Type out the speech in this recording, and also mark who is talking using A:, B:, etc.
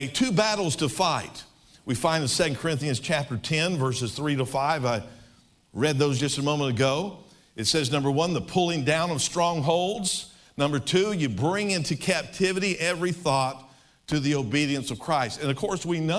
A: two battles to fight. We find in 2 Corinthians chapter 10, verses 3 to 5. I read those just a moment ago. It says, number one, the pulling down of strongholds. Number two, you bring into captivity every thought to the obedience of Christ. And of course, we know